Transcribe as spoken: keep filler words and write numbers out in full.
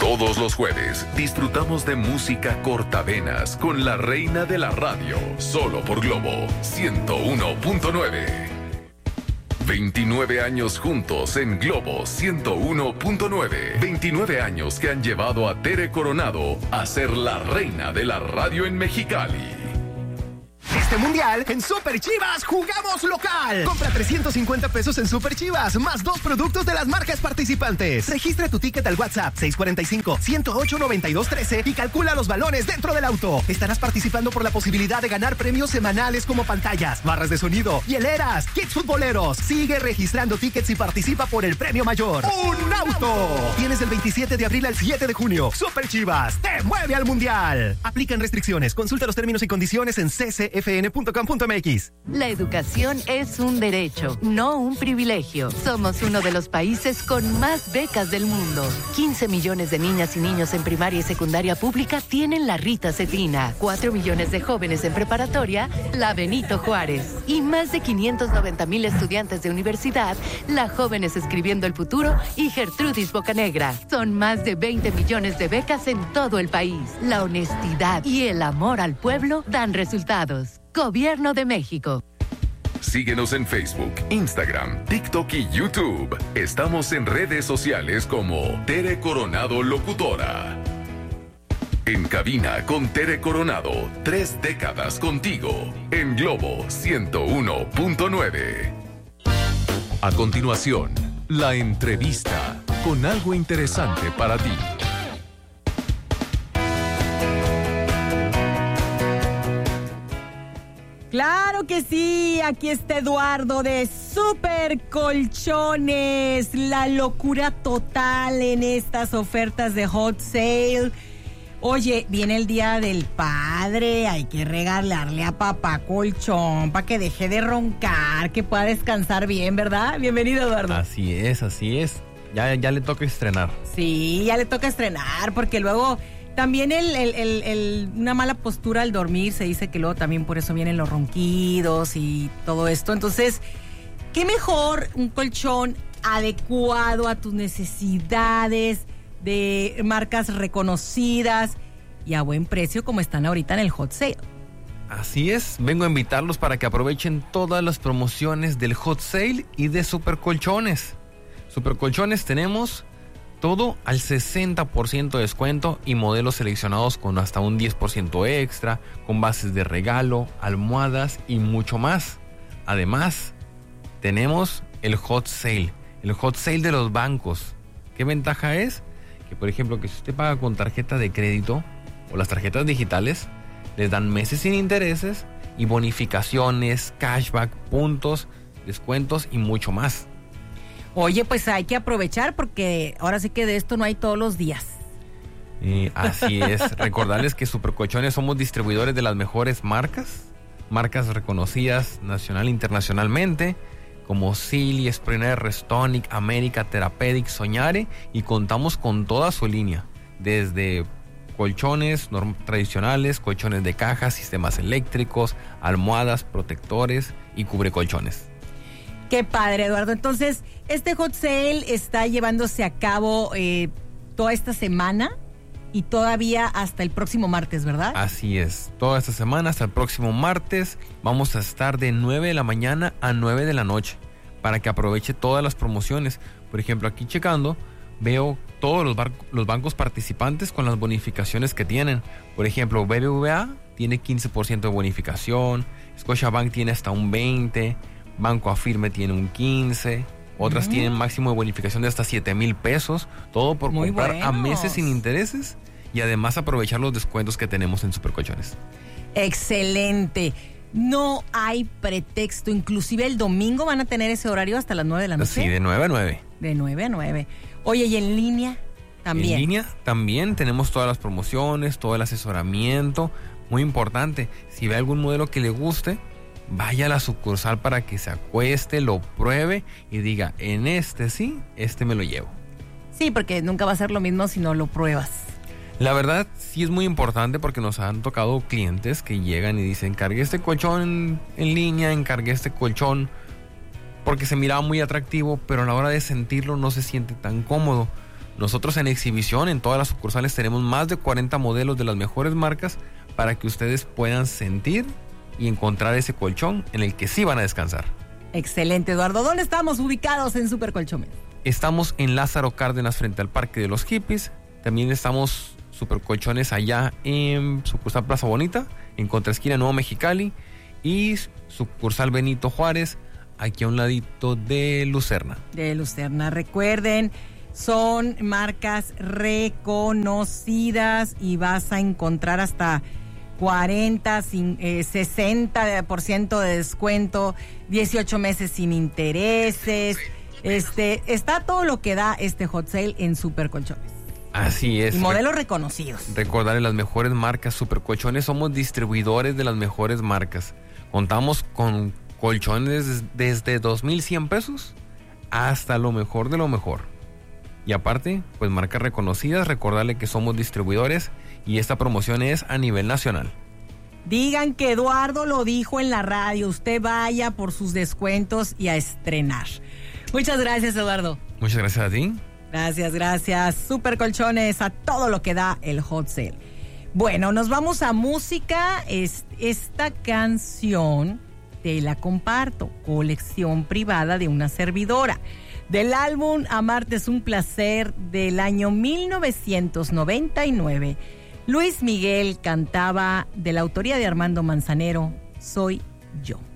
Todos los jueves disfrutamos de música cortavenas con la reina de la radio, solo por Globo ciento uno punto nueve. veintinueve años juntos en Globo ciento uno punto nueve. veintinueve años que han llevado a Tere Coronado a ser la reina de la radio en Mexicali. Este mundial, en Super Chivas jugamos local. Compra trescientos cincuenta pesos en Super Chivas, más dos productos de las marcas participantes. Registra tu ticket al WhatsApp seis cuatro cinco, uno cero ocho, nueve dos uno tres y calcula los balones dentro del auto. Estarás participando por la posibilidad de ganar premios semanales como pantallas, barras de sonido, hieleras, kits futboleros. Sigue registrando tickets y participa por el premio mayor. ¡Un auto! Tienes del veintisiete de abril al siete de junio. Super Chivas te mueve al mundial. Aplican restricciones. Consulta los términos y condiciones en c c f n punto com punto m x. La educación es un derecho, no un privilegio. Somos uno de los países con más becas del mundo. quince millones de niñas y niños en primaria y secundaria pública tienen la Rita Cetina. cuatro millones de jóvenes en preparatoria, la Benito Juárez. Y más de quinientos noventa mil estudiantes de universidad, la Jóvenes Escribiendo el Futuro y Gertrudis Bocanegra. Son más de veinte millones de becas en todo el país. La honestidad y el amor al pueblo dan resultados. Gobierno de México. Síguenos en Facebook, Instagram, TikTok y YouTube. Estamos en redes sociales como Tere Coronado Locutora. En cabina con Tere Coronado, tres décadas contigo, en Globo ciento uno punto nueve. A continuación, la entrevista con algo interesante para ti. Claro que sí, aquí está Eduardo de Super Colchones, la locura total en estas ofertas de Hot Sale. Oye, viene el Día del Padre, hay que regalarle a papá colchón para que deje de roncar, que pueda descansar bien, ¿verdad? Bienvenido, Eduardo. Así es, así es. Ya, ya le toca estrenar. Sí, ya le toca estrenar, porque luego... También el, el, el, el, una mala postura al dormir, se dice que luego también por eso vienen los ronquidos y todo esto. Entonces, ¿qué mejor un colchón adecuado a tus necesidades, de marcas reconocidas y a buen precio como están ahorita en el Hot Sale? Así es, vengo a invitarlos para que aprovechen todas las promociones del Hot Sale y de Super Colchones. Super Colchones tenemos... todo al sesenta por ciento de descuento y modelos seleccionados con hasta un diez por ciento extra, con bases de regalo, almohadas y mucho más. Además, tenemos el Hot Sale, el Hot Sale de los bancos. ¿Qué ventaja es? Que por ejemplo, que si usted paga con tarjeta de crédito o las tarjetas digitales, les dan meses sin intereses y bonificaciones, cashback, puntos, descuentos y mucho más. Oye, pues hay que aprovechar porque ahora sí que de esto no hay todos los días. Y así es. Recordarles que Super Colchones somos distribuidores de las mejores marcas, marcas reconocidas nacional e internacionalmente, como Silly, Springer, Restonic, América, Therapeutic, Soñare, y contamos con toda su línea, desde colchones norm- tradicionales, colchones de caja, sistemas eléctricos, almohadas, protectores y cubrecolchones. Qué padre, Eduardo. Entonces, este Hot Sale está llevándose a cabo eh, toda esta semana y todavía hasta el próximo martes, ¿verdad? Así es. Toda esta semana hasta el próximo martes vamos a estar de nueve de la mañana a nueve de la noche para que aproveche todas las promociones. Por ejemplo, aquí checando, veo todos los, bar- los bancos participantes con las bonificaciones que tienen. Por ejemplo, B B V A tiene quince por ciento de bonificación, Scotiabank tiene hasta un veinte por ciento, Banco Afirme tiene un quince por ciento, otras uh-huh. tienen máximo de bonificación de hasta siete mil pesos, todo por Muy comprar buenos. a meses sin intereses y además aprovechar los descuentos que tenemos en Super Colchones. Excelente. No hay pretexto, inclusive el domingo van a tener ese horario hasta las nueve de la noche. Sí, de nueve a nueve. De nueve a nueve. Oye, ¿y en línea también? En línea también tenemos todas las promociones, todo el asesoramiento. Muy importante, si ve algún modelo que le guste, vaya a la sucursal para que se acueste, lo pruebe y diga, en este sí, este me lo llevo. Sí, porque nunca va a ser lo mismo si no lo pruebas. La verdad sí es muy importante porque nos han tocado clientes que llegan y dicen, encargué este colchón en línea, encargué este colchón porque se miraba muy atractivo, pero a la hora de sentirlo no se siente tan cómodo. Nosotros en exhibición, en todas las sucursales, tenemos más de cuarenta modelos de las mejores marcas para que ustedes puedan sentir y encontrar ese colchón en el que sí van a descansar. Excelente, Eduardo. ¿Dónde estamos ubicados en Super Colchones? Estamos en Lázaro Cárdenas frente al Parque de los Hippies. También estamos Super Colchones allá en sucursal Plaza Bonita, en contraesquina Nuevo Mexicali, y sucursal Benito Juárez, aquí a un ladito de Lucerna. De Lucerna, recuerden, son marcas reconocidas y vas a encontrar hasta cuarenta, sesenta por ciento de descuento, dieciocho meses sin intereses. Este, está todo lo que da este hot sale en Super Colchones. Así es. Y modelos reconocidos. Recordarles las mejores marcas Super Colchones, somos distribuidores de las mejores marcas. Contamos con colchones desde dos mil cien pesos hasta lo mejor de lo mejor. Y aparte, pues marcas reconocidas, recordarle que somos distribuidores y esta promoción es a nivel nacional. Digan que Eduardo lo dijo en la radio, usted vaya por sus descuentos y a estrenar. Muchas gracias, Eduardo. Muchas gracias a ti. Gracias, gracias. Super Colchones, a todo lo que da el hot sale. Bueno, nos vamos a música. Esta canción te la comparto, colección privada de una servidora. Del álbum Amarte es un placer del año mil novecientos noventa y nueve, Luis Miguel cantaba de la autoría de Armando Manzanero, Soy Yo.